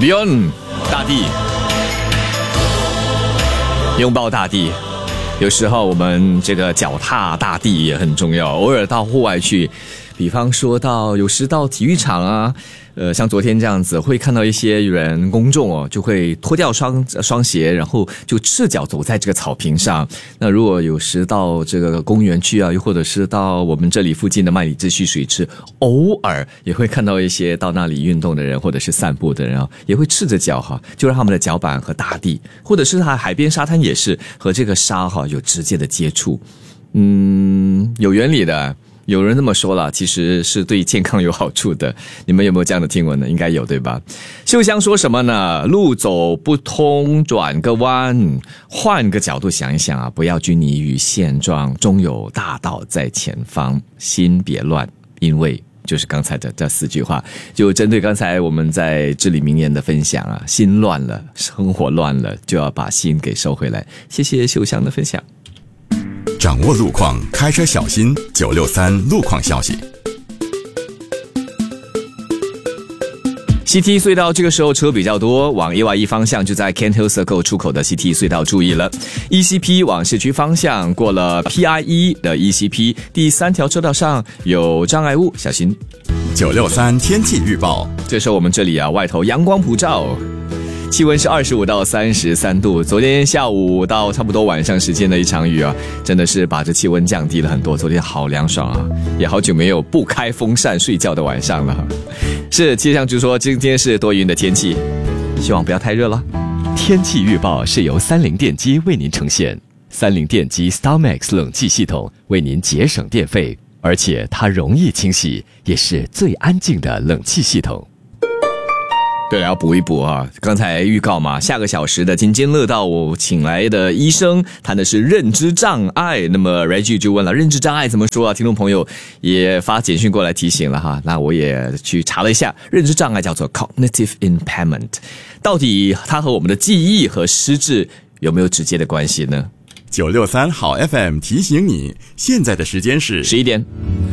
Beyond 大地，拥抱大地。有时候我们这个脚踏大地也很重要，偶尔到户外去，比方说有时到体育场啊，像昨天这样子，会看到一些人公众就会脱掉双鞋，然后就赤脚走在这个草坪上。那如果有时到这个公园去啊，又或者是到我们这里附近的麦里秩序水池，偶尔也会看到一些到那里运动的人或者是散步的人也会赤着脚就让他们的脚板和大地，或者是海边沙滩也是和这个沙有直接的接触。有原理的。有人这么说了，其实是对健康有好处的。你们有没有这样的听闻呢？应该有，对吧？秀香说什么呢？路走不通，转个弯，换个角度想一想不要拘泥于现状，终有大道在前方。心别乱，因为就是刚才的这4句话，就针对刚才我们在至理名言的分享心乱了，生活乱了，就要把心给收回来。谢谢秀香的分享。 掌握路况，开车小心。963路况消息。 CT 隧道这个时候车比较多，往 AYE 方向就在 Kent Hill Circle 出口的 CT 隧道注意了。ECP 往市区方向过了 PIE 的 ECP 第3条车道上有障碍物，小心。 963天气预报。 这时候我们这里外头阳光普照。气温是25到33度，昨天下午到差不多晚上时间的一场雨真的是把这气温降低了很多。昨天好凉爽也好久没有不开风扇睡觉的晚上了。是气象局说今天是多云的天气，希望不要太热了。 天气预报是由30电机为您呈现，30电机 StarMax 冷气系统为您节省电费，而且它容易清洗，也是最安静的冷气系统。 对了，要补一补刚才预告嘛，下个小时的津津乐道我请来的医生谈的是认知障碍。那么 Reggie 就问了，认知障碍怎么说听众朋友也发简讯过来提醒了那我也去查了一下，认知障碍叫做 cognitive impairment， 到底它和我们的记忆和失智有没有直接的关系呢？ 963好 FM 提醒你，现在的时间是 11点。